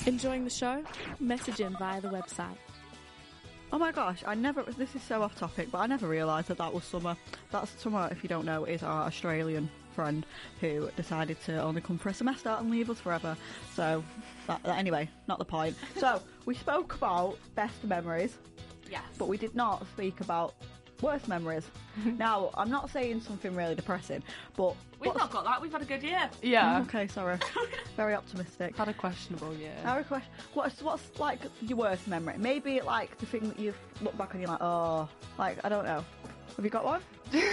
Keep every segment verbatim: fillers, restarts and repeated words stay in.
Enjoying the show? Message in via the website. Oh my gosh, I never, this is so off topic, but I never realised that that was Summer. That's Summer, if you don't know, is our Australian friend who decided to only come for a semester and leave us forever. So, that, that, anyway, not the point. So, we spoke about best memories. Yes. But we did not speak about worst memories. Now, I'm not saying something really depressing, but... We've not got that, we've had a good year. Yeah. Okay, sorry. Very optimistic. Had a questionable year. Our question, what's, what's, like, your worst memory? Maybe, like, the thing that you've looked back and you're like, oh... Like, I don't know. Have you got one?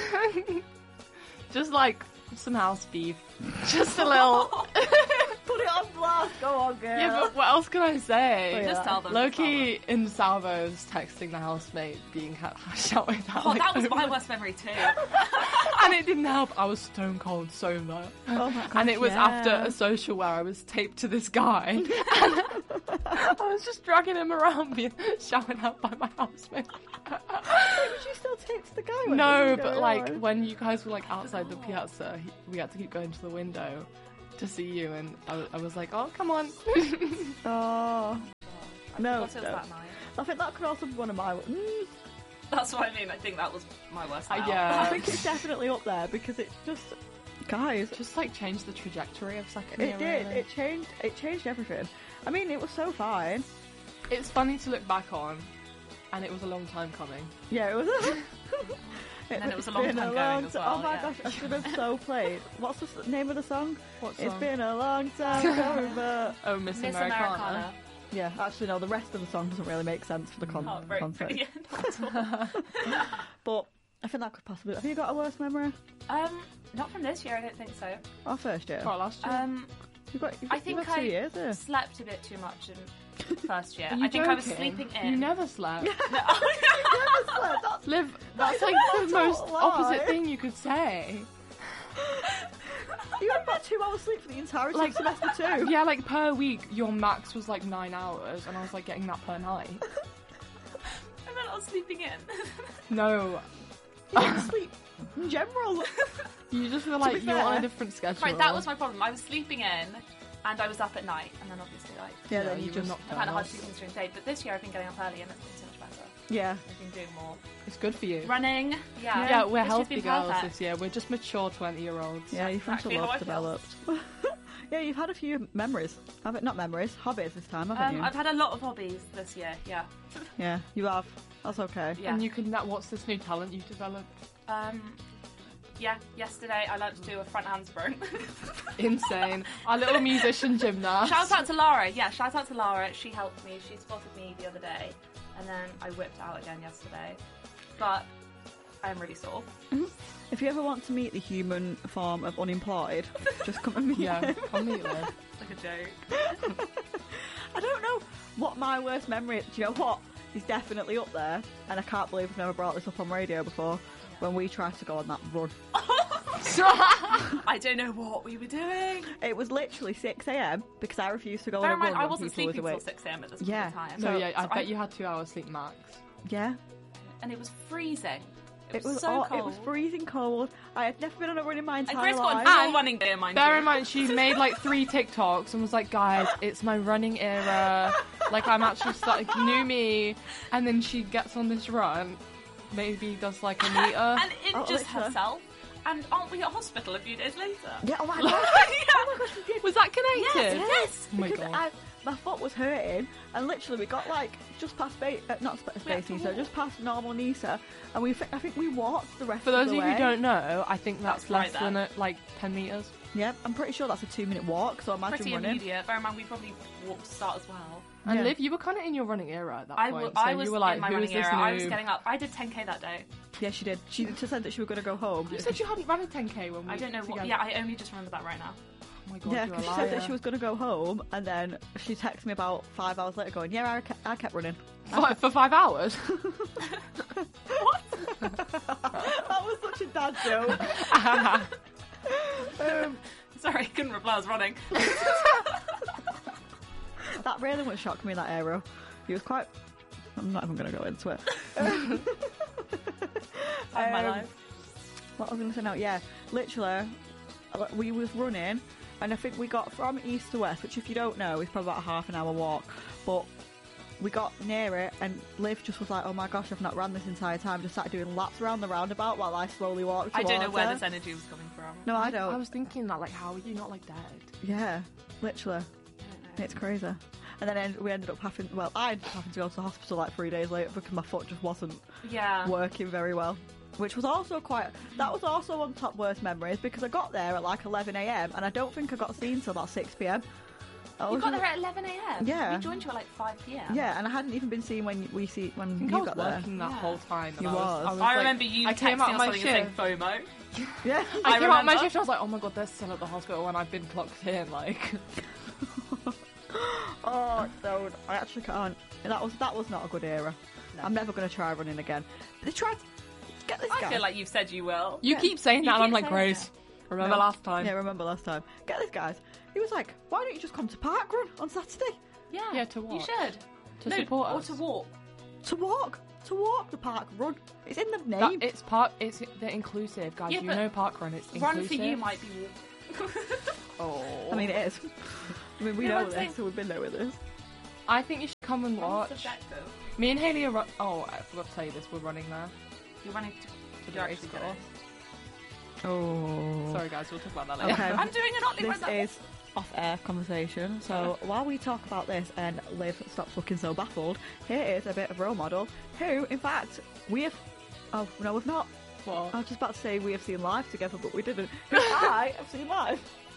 Just, like, some house beef. Just a little... Put it on blast, go on, girl. Yeah, but what else can I say? Oh, yeah. Just tell them. Loki in Salvo's texting the housemate being ha- shouted at. Oh, like, that was over- my worst memory too. And it didn't help. I was stone cold sober. Oh my gosh, And it was yeah. after a social where I was taped to this guy. And I was just dragging him around being shouted at by my housemate. Was you still taped to the guy? when it No, was but going like on? when you guys were like outside the piazza, he, we had to keep going to the window to see you, and I, w- I was like, oh, come on. Oh. No, What it was no. that night? I think that could also be one of my... Mm, That's what I mean, I think that was my worst Uh, night. yeah. I think it's definitely up there because it just... Guys, Just like changed the trajectory of second it year. did. really. It changed It changed everything. I mean, it was so fine. It's funny to look back on, and it was a long time coming. Yeah, it was... And then it was a it's long been time a going long as ti- well, Oh my yeah. gosh, I should have so played. What's the s- name of the song? What It's song? been a long time coming, but... Oh, Miss, Miss Americana. Americana. Yeah, actually, no, the rest of the song doesn't really make sense for the con- Oh, very context. yeah, not at all. But I think that could possibly... Have you got a worse memory? Um, not from this year, I don't think so. Our first year? Quite last year. Um, You've got, you've, I you've think got two I years, yeah. slept a bit too much in first year. Are you I think I was joking? sleeping in. You never slept. That's Liv, that's like the That's most a lie. opposite thing you could say. You had about two hours sleep for the entirety Like- of semester two. Yeah, like per week, your max was like nine hours, and I was like getting that per night. I meant I was sleeping in. No, You didn't sleep in general. you just were be like, you were on fair- a different schedule. Right, that was my problem. I was sleeping in, and I was up at night, and then obviously like Yeah, Yeah, then you you were just... not I found it hard to sleep during the day. But this year I've been getting up early, and it's been so much better. Yeah. I've been doing more It's good for you. running. Yeah, Yeah, we're This year's healthy been girls perfect. this year. We're just mature twenty-year-olds. Yeah, you've had a Exactly how lot I feel. developed. Yeah, you've had a few memories. Haven't, not memories, hobbies this time, haven't Um, you? I've had a lot of hobbies this year. Yeah. Yeah, you have. That's okay. Yeah. And you can. That, what's this new talent you've developed? Um. Yeah. Yesterday I learned to do a front handspring. Insane. Our little musician gymnast. Shout out to Lara. Yeah, shout out to Lara. She helped me. She spotted me the other day, and then I whipped out again yesterday. But I'm really sore. If you ever want to meet the human form of unemployed, just come and meet Yeah, him. I'll meet Liv. It's like a joke. I don't know what my worst memory is. Do you know what? It's definitely up there, and I can't believe I've never brought this up on radio before, when we tried to go on that run. I don't know what we were doing. It was literally six a.m. because I refused to go Bear on in a mind, run I when wasn't people was sleeping awake. till six a.m. at this Yeah. point in time. No, So- yeah, I so bet I- you had two hours sleep max. Yeah. And it was freezing. It It was, was so all- cold. it was freezing cold. I had never been on a run in my And entire Grace got life. a full And running day, mind Bear you. in mind, she made like three TikToks and was like, guys, it's my running era. Like, I'm actually starting new me. And then she gets on this run, maybe does like a meter. And Oh, injures literally. herself. And aren't we at hospital a few days later? Yeah, oh my Yeah. gosh. Oh my gosh, we did. Was that connected? Yes. Oh my Because god. I, my foot was hurting, and literally we got like just past ba- uh, not sp- We had space to Nisa, walk. just past normal Nisa, and we f- I think we walked the rest For of those the of you way. who don't know, I think that's, That's less right than there. a, like ten meters. Yeah, I'm pretty sure that's a two minute walk. So imagine Pretty running. immediate. Bear in mind, we probably walked to start as well. And Yeah. Liv, you were kind of in your running era at that I, point. w- so I was you were like, in my who running is this era. I was noob? getting up. I did ten K that day. Yeah, she did. She just said that she was going to go home. You said you hadn't run a ten K when we I don't know what. together. Yeah, I only just remember that right now. Oh my god, Yeah, you're a because she said that liar. she was going to go home, and then she texted me about five hours later, going, "Yeah, I, ke- I kept running." For, for five hours? That was such a dad joke. um, Sorry, couldn't reply. I was running. that really would shock me. That aero, he was quite. I'm not even going to go into it. Of my Um, life. What was I going to say now? Yeah, literally, we was running, and I think we got from east to west, which if you don't know is probably about a half an hour walk, but we got near it and Liv just was like, oh my gosh, I've not ran this entire time, just started doing laps around the roundabout while I slowly walked I towards don't know where her. this energy was coming from. No, I I don't. was thinking that, like, how are you not like dead? Yeah, literally. I don't know. It's crazy. And then en- we ended up having, well, I ended up having to go to the hospital like three days later because my foot just wasn't Yeah. working very well. Which was also quite, that was also on top worst memories because I got there at like eleven a m and I don't think I got seen till about six p m. You got there at eleven a m? Yeah. We joined you at like five p m? Yeah, and I hadn't even been seen when we see when I think you I was got there. working that Yeah. whole time. and You I was. was. I, was I like- remember you I came texting out us my something and saying shift. FOMO. Yeah. I, I came out my remember. shift and I was like, oh my god, they're still at the hospital when I've been clocked in. Like, Oh, so I actually can't. That was that was not a good era. I'm never going to try running again. They tried to get this I guy. feel like you've said you will. you Yeah. keep saying You that, and I'm keep like, saying Grace, remember No. last time? Yeah, remember last time. Get this, guys. He was like, why don't you just come to Parkrun on Saturday? Yeah. Yeah, to You what? should. To no, support or us. to walk. To walk. To walk the park run. It's in the That, name. it's part. It's they're inclusive, guys. Yeah, you but know park run. It's Run inclusive. for you might be walk. Oh. I mean, it is. I mean, we Yeah, know I'm this, saying- so we've been there with this. I think you should come and watch. Subjective. Me and Haley are. Ru- oh, I forgot to tell you this. We're running there. You're running to, To the you're race actually course. Oh. Sorry, guys. We'll talk about that later. Okay. I'm doing an Otley This run. is off-air conversation. So while we talk about this and Liv stops looking so baffled, here is a bit of role model who, in fact, we have. Oh no, we've not. What? I was just about to say we have seen live together, but we didn't. Who I have seen live.